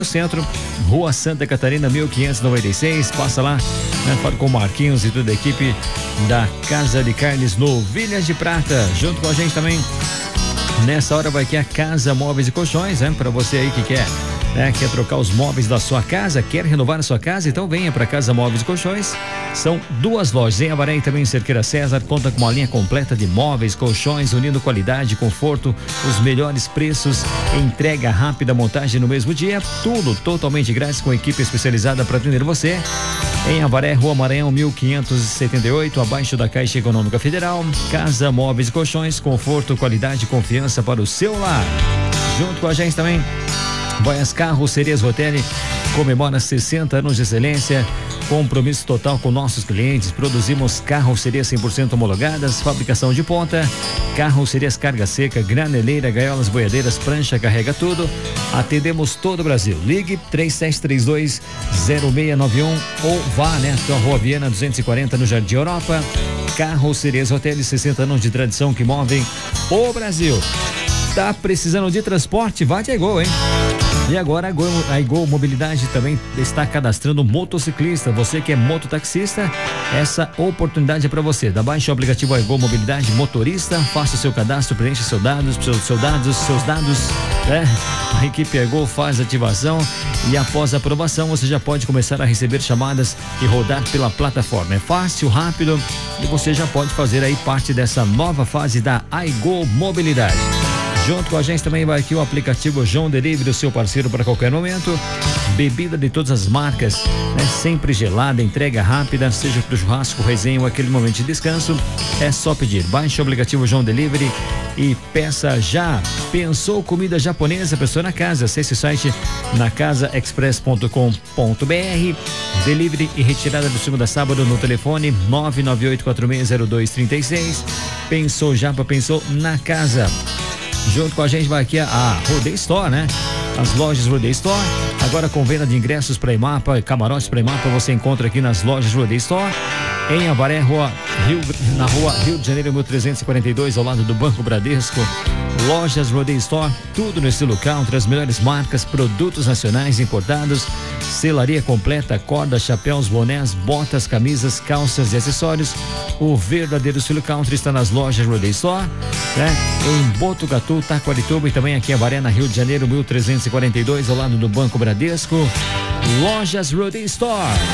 Centro, Rua Santa Catarina, 1596. Passa lá, né? Fala com o Marquinhos e toda a equipe da Casa de Carnes Novilhas de Prata. Junto com a gente também, nessa hora vai aqui a Casa Móveis e Colchões, né? Para você aí que quer trocar os móveis da sua casa, quer renovar a sua casa, então venha para Casa Móveis e Colchões. São duas lojas em Avaré e também em Cerqueira César. Conta com uma linha completa de móveis, colchões, unindo qualidade e conforto, os melhores preços, entrega rápida, montagem no mesmo dia, tudo totalmente grátis com equipe especializada para atender você. Em Avaré, Rua Maranhão, 1578, abaixo da Caixa Econômica Federal. Casa Móveis e Colchões, conforto, qualidade e confiança para o seu lar. Junto com a gente também, Boias Carrocerias Rotelli comemora 60 anos de excelência, compromisso total com nossos clientes. Produzimos carrocerias 100% homologadas, fabricação de ponta, carrocerias carga seca, graneleira, gaiolas, boiadeiras, prancha, carrega tudo. Atendemos todo o Brasil. Ligue 3732-0691 ou vá, até a Rua Viana 240 no Jardim Europa. Carrocerias Rotelli, 60 anos de tradição que movem o Brasil. Tá precisando de transporte? Vá de Aigol, hein? E agora a Aigol Mobilidade também está cadastrando motociclista. Você que é mototaxista, essa oportunidade é para você. Baixe o aplicativo Aigol Mobilidade Motorista, faça o seu cadastro, preencha seus dados, né? A equipe Aigol faz a ativação e após a aprovação você já pode começar a receber chamadas e rodar pela plataforma. É fácil, rápido e você já pode fazer aí parte dessa nova fase da Aigol Mobilidade. Junto com a gente também vai aqui o aplicativo João Delivery, o seu parceiro para qualquer momento. Bebida de todas as marcas, né? Sempre gelada, entrega rápida, seja para o churrasco, resenha ou aquele momento de descanso. É só pedir. Baixe o aplicativo João Delivery e peça já. Pensou comida japonesa? Pessoa na casa. Acesse o site nacasaexpress.com.br. Delivery e retirada do segunda a sábado no telefone 998460236. Pensou japa, pensou na casa. Junto com a gente vai aqui a Rodeio Store, né? As lojas Rodeio Store, agora com venda de ingressos para Imapa, camarotes para Imapa, você encontra aqui nas lojas Rodeio Store. Em Avaré, na rua Rio de Janeiro, 1342, ao lado do Banco Bradesco. Lojas Rodeio Store, tudo no estilo country, as melhores marcas, produtos nacionais importados, selaria completa, corda, chapéus, bonés, botas, camisas, calças e acessórios. O verdadeiro estilo country está nas lojas Rodeio Store, né? Em Botucatu, Taquarituba e também aqui em Avaré, na Rio de Janeiro, 1342, ao lado do Banco Bradesco. Lojas Rodeio Store.